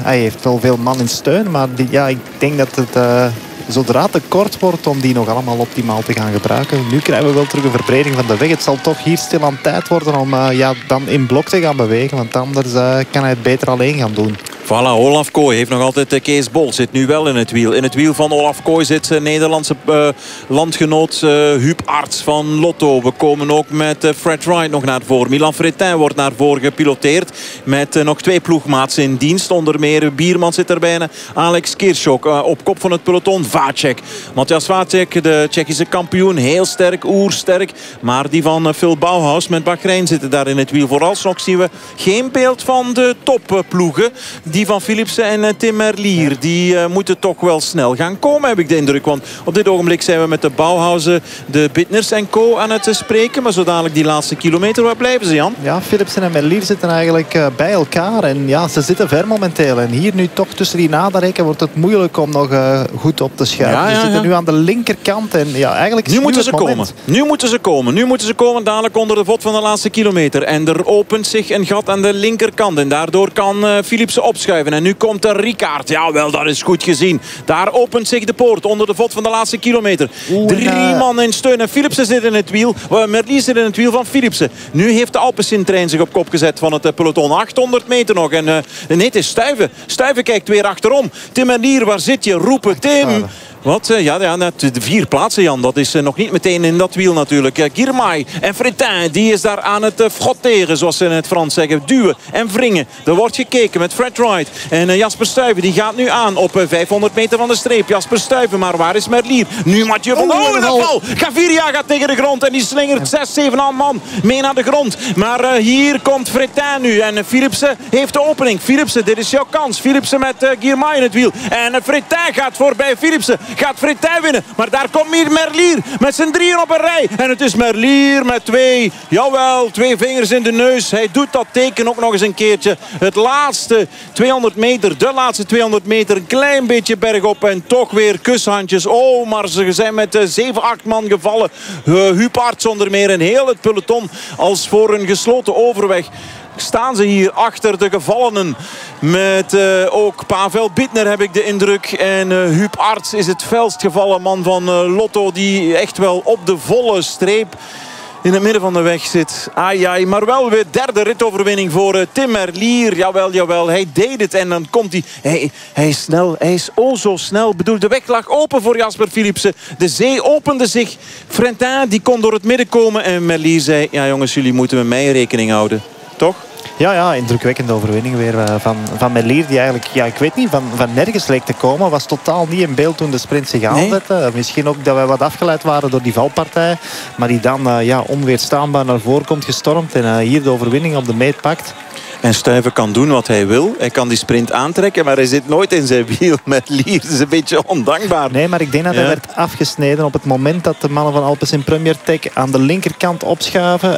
hij heeft wel veel man in steun. Maar ik denk dat het zodra te kort wordt om die nog allemaal optimaal te gaan gebruiken. Nu krijgen we wel terug een verbreding van de weg. Het zal toch hier stil aan tijd worden om dan in blok te gaan bewegen. Want anders kan hij het beter alleen gaan doen. Voilà, Olaf Kooi heeft nog altijd Kees Bol. Zit nu wel in het wiel. In het wiel van Olaf Kooi zit Nederlandse landgenoot Huub Arts van Lotto. We komen ook met Fred Wright nog naar voren. Milan Fretin wordt naar voren gepiloteerd. Met nog 2 ploegmaats in dienst. Onder meer Bierman zit erbij. Alex Kirchhoff op kop van het peloton. Vacek. Matthias Vacek, de Tsjechische kampioen. Heel sterk, oersterk. Maar die van Phil Bauhaus met Bahrein zitten daar in het wiel. Vooralsnog zien we geen beeld van de topploegen. Die van Philipsen en Tim Merlier. Die moeten toch wel snel gaan komen, heb ik de indruk. Want op dit ogenblik zijn we met de Bauhausen, de Bittners en co aan het spreken. Maar zo dadelijk die laatste kilometer, waar blijven ze, Jan? Ja, Philipsen en Merlier zitten eigenlijk bij elkaar. En ja, ze zitten ver momenteel. En hier nu toch tussen die naderrekken wordt het moeilijk om nog goed op te schuiven. Ze zitten nu aan de linkerkant. En ja, eigenlijk is nu moeten ze moment. komen. Nu moeten ze komen. Dadelijk onder de vod van de laatste kilometer. En er opent zich een gat aan de linkerkant. En daardoor kan Philipsen opschuiven. En nu komt er Rickaert. Jawel, dat is goed gezien. Daar opent zich de poort onder de vod van de laatste kilometer. 3 man in steun. En Philipsen zit in het wiel. Merlier zit in het wiel van Philipsen. Nu heeft de Alpecin-trein zich op kop gezet van het peloton. 800 meter nog. En nee, het is Stuyven. Stuyven kijkt weer achterom. Tim Merlier, waar zit je? Roepen, Tim. Wat? De 4 plaatsen, Jan. Dat is nog niet meteen in dat wiel natuurlijk. Girmay en Fretin, die is daar aan het frotteren, zoals ze in het Frans zeggen. Duwen en wringen. Er wordt gekeken met Fred Wright. En Jasper Stuyven, die gaat nu aan op 500 meter van de streep. Jasper Stuyven, maar waar is Merlier? Nu Mathieu van der Poel. Gaviria gaat tegen de grond en die slingert 6, 7 man mee naar de grond. Maar hier komt Fretin nu. En Philipsen heeft de opening. Philipsen, dit is jouw kans. Philipsen met Girmay in het wiel. En Fretin gaat voorbij Philipsen. Gaat Fretin winnen. Maar daar komt Merlier met zijn 3 op een rij. En het is Merlier met 2 vingers in de neus. Hij doet dat teken ook nog eens een keertje. Het laatste 200 meter, de laatste 200 meter. Een klein beetje bergop en toch weer kushandjes. Oh, maar ze zijn met 7, 8 man gevallen. Huub Arts onder meer en heel het peloton als voor een gesloten overweg. Staan ze hier achter de gevallenen. Met ook Pavel Bittner heb ik de indruk. En Huub Arts is het felst gevallen man van Lotto. Die echt wel op de volle streep in het midden van de weg zit. Ai, maar wel weer 3e ritoverwinning voor Tim Merlier. Jawel, hij deed het. En dan komt hij. Hij is snel. Hij is zo snel. Ik bedoel, de weg lag open voor Jasper Philipsen. De zee opende zich. Fretin, die kon door het midden komen. En Merlier zei, ja jongens, jullie moeten met mij rekening houden. Toch? Ja, indrukwekkende overwinning weer van Merlier. Die eigenlijk, ik weet niet, van nergens leek te komen. Was totaal niet in beeld toen de sprint zich aanzette. Misschien ook dat wij wat afgeleid waren door die valpartij. Maar die dan onweerstaanbaar naar voren komt gestormd. En hier de overwinning op de meet pakt. En Stuyven kan doen wat hij wil. Hij kan die sprint aantrekken, maar hij zit nooit in zijn wiel. Merlier is een beetje ondankbaar. Nee, maar ik denk dat hij werd afgesneden op het moment dat de mannen van Alpecin Premier Tech aan de linkerkant opschuiven.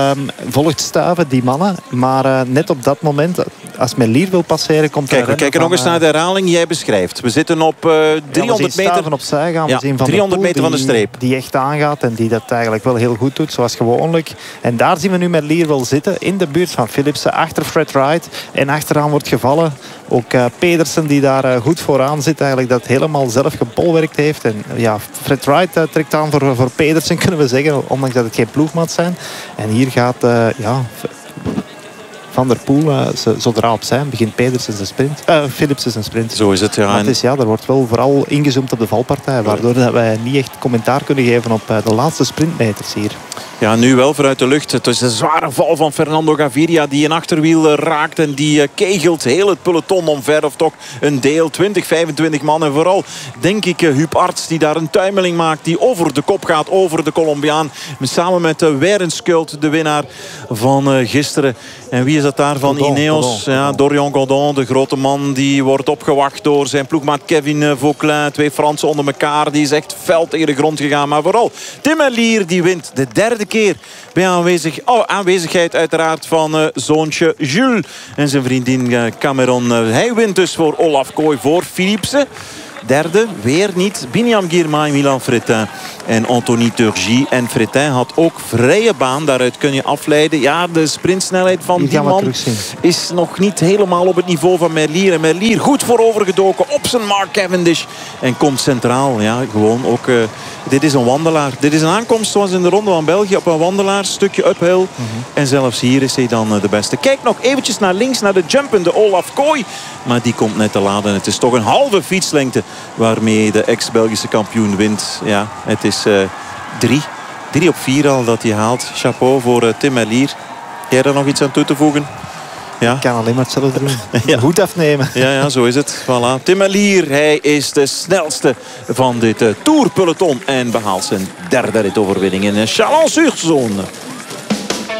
Volgt Stuyven die mannen. Maar net op dat moment, als Merlier wil passeren, komt hij. We kijken nog eens naar de herhaling. Jij beschrijft. We zitten op 300 meter. Opzij gaan. We zien van 300 meter van de streep. Die echt aangaat en die dat eigenlijk wel heel goed doet, zoals gewoonlijk. En daar zien we nu Merlier wel zitten, in de buurt van Philipsen, achter Fred Wright. En achteraan wordt gevallen. Ook Pedersen die daar goed vooraan zit. Eigenlijk dat helemaal zelf gepolwerkt heeft. En ja, Fred Wright trekt aan voor Pedersen, kunnen we zeggen. Ondanks dat het geen ploegmaat zijn. En hier gaat Van der Poel, zodra op zijn, begint Pedersen zijn sprint. Philipsen zijn sprint. Zo is het, ja. Maar het is, er wordt wel vooral ingezoomd op de valpartij. Waardoor dat wij niet echt commentaar kunnen geven op de laatste sprintmeters hier. Ja, nu wel vanuit de lucht. Het is een zware val van Fernando Gaviria die een achterwiel raakt en die kegelt heel het peloton omver. Of toch een deel, 20, 25 man. En vooral, denk ik, Huub Arts die daar een tuimeling maakt. Die over de kop gaat, over de Colombiaan. Samen met Werenskuld, de winnaar van gisteren. En wie is dat daar van Ineos? Ja, Dorian Godon, de grote man. Die wordt opgewacht door zijn ploegmaat Kevin Vauclin. 2 Fransen onder elkaar. Die is echt fel tegen de grond gegaan. Maar vooral Tim Merlier die wint de 3e keer bij aanwezigheid uiteraard van zoontje Jules en zijn vriendin Cameron. Hij wint dus voor Olaf Kooi, voor Philipsen. derde. Weer niet. Biniam Girmay, Milan Fretin en Anthony Turgy. En Fretin had ook vrije baan. Daaruit kun je afleiden. Ja, de sprintsnelheid van die man is nog niet helemaal op het niveau van Merlier. En Merlier goed voorovergedoken op zijn Mark Cavendish. En komt centraal. Ja, gewoon ook... dit is een wandelaar. Dit is een aankomst zoals in de Ronde van België op een wandelaar. Stukje uphill. En zelfs hier is hij dan de beste. Kijk nog eventjes naar links, naar de jumpende Olaf Kooi. Maar die komt net te laat. En het is toch een halve fietslengte waarmee de ex-Belgische kampioen wint. Ja, het is 3 op 4 al dat hij haalt. Chapeau voor Tim Merlier. Jij er nog iets aan toe te voegen? Ja. Ik kan alleen maar hetzelfde doen. Ja. Goed afnemen. Ja, zo is het. Voilà. Tim Merlier, hij is de snelste van dit Tourpeloton. En behaalt zijn derde ritoverwinning in Chalon-sur-Saône.